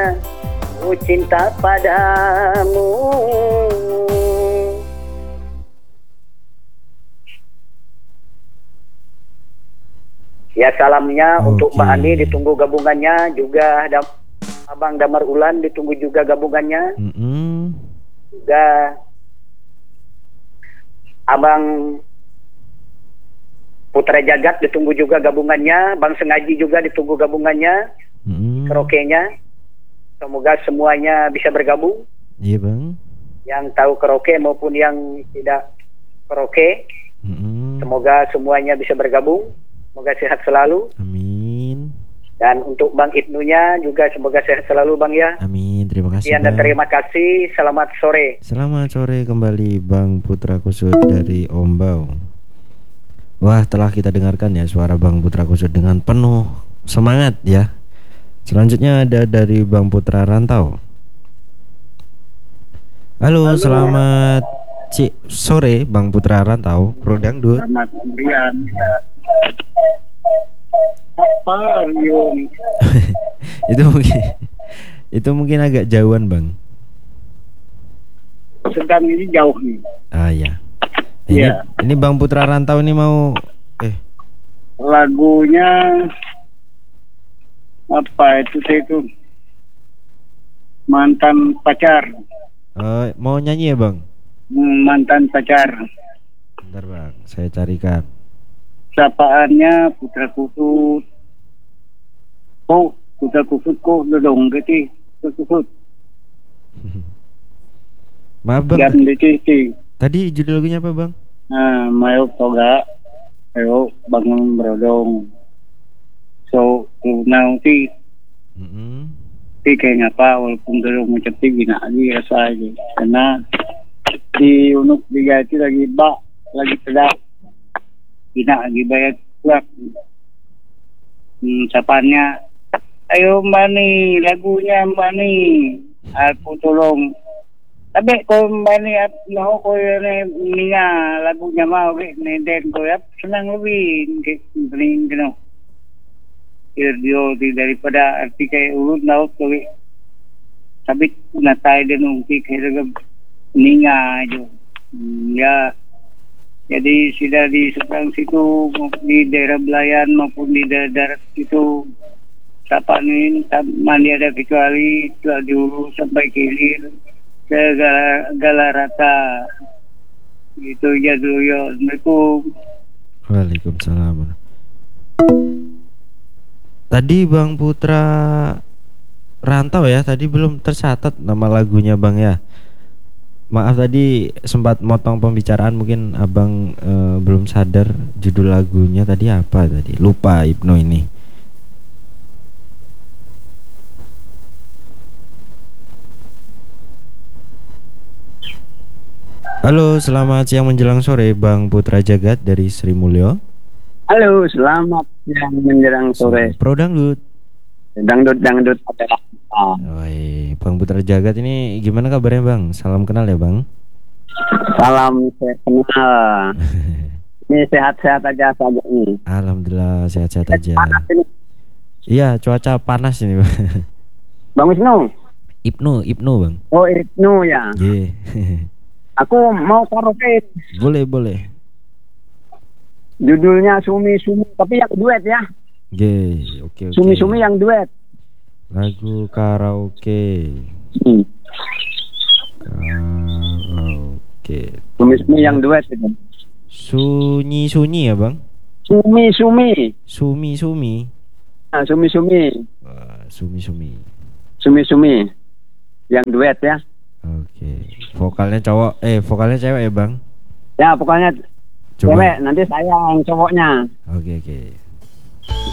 ku cinta padamu. Ya, salamnya untuk Mbak Ani, ditunggu gabungannya. Juga ada Abang Damar Ulan, ditunggu juga gabungannya. Juga Abang Putra Jagat, ditunggu juga gabungannya. Bang Sengaji juga ditunggu gabungannya. Karaoke-nya. Semoga semuanya bisa bergabung. Iya Bang. Yang tahu karaoke maupun yang tidak karaoke. Semoga semuanya bisa bergabung. Semoga sehat selalu. Amin. Dan untuk Bang Ibnunya juga semoga sehat selalu Bang ya. Amin. Terima kasih Dan Bang. terima kasih. Selamat sore. Selamat sore kembali Bang Putra Kusut dari Ombau. Wah, telah kita dengarkan ya suara Bang Putra Kusut dengan penuh semangat ya. Selanjutnya ada dari Bang Putra Rantau. Halo. Selamat sore Bang Putra Rantau, Pro Dangdut. Selamat kemudian. Apa Yung? itu mungkin agak jauhan Bang. Sedang ini jauh nih. Ah ya. Iya. Ini Bang Putra Rantau ini mau Lagunya apa itu mantan pacar. Mau nyanyi ya Bang? Mantan pacar. Bentar Bang, saya carikan. Sapaannya Putra Kusut. Oh, Putra Kusut kok dodong gitu. Putra Kusut. Maaf Bang. Dan dicisi. Tadi judul lagunya apa Bang? Mayo toga. Ayo bangun berodong. So, nanti kayak ngapa walaupun dulu mencetik gina lagi rasa aja. Karena di unuk digati lagi lagi sedap. Gina lagi bayar kuat. Sapannya, ayo Mbak Ni, lagunya Mbak Ni, aku tolong. Tapi kalau Mbak Ni, mau ko niya lagunya mau, neden ko senang lebih, kayak gini. Irdio daripada arti kayak urut laut ko, tapi natay din ungki kayak niya aja. Ya. Jadi sudah di seberang situ di daerah Belayan maupun di daerah situ Sapanin mandi ada kecuali telah diurus sampai kilir ke Galarata itu ya dulu ya. Assalamualaikum. Waalaikumsalam. Tadi Bang Putra Rantau ya, tadi belum tercatat nama lagunya Bang ya. Maaf tadi sempat motong pembicaraan, mungkin Abang belum sadar judul lagunya tadi apa tadi. Lupa Ibnu ini. Halo, selamat siang menjelang sore Bang Putra Jagat dari Sri Mulyo. Halo, selamat siang menjelang sore. Pro Dangdut. Dangdut adalah Woi, Bang Putra Jagat ini gimana kabarnya Bang? Salam kenal ya Bang. Salam kenal. Ini sehat-sehat aja saja ini. Alhamdulillah sehat-sehat aja. Panas ini. Iya, cuaca panas ini Bang. Bang Wisnu. Ibnu Bang. Oh, Ibnu ya. Iya. Aku mau karaoke. Boleh. Judulnya Sumi tapi yang duet ya. Oke. Sumi yang duet. Lagu karaoke. Karaoke. Sumi yang duet itu. Sunyi ya Bang? Sumi. Sumi. Nah, Sumi. Wah, Sumi. Sumi yang duet ya. Oke. Vokalnya cewek ya Bang? Ya, pokoknya Coba. cewek, nanti saya yang cowoknya. Oke.